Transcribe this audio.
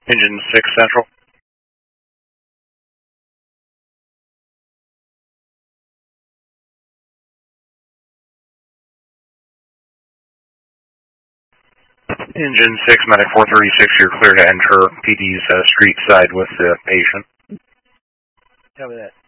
Engine 6 Central. Engine 6, Medic 436, you're clear to enter PD's street side with the patient. Cover that.